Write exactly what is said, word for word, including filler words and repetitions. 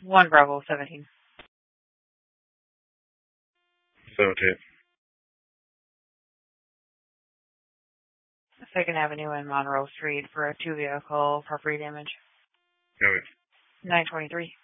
one Bravo seventeen. seventeen. Second Avenue and Monroe Street for a two-vehicle property damage. Okay. nine twenty-three.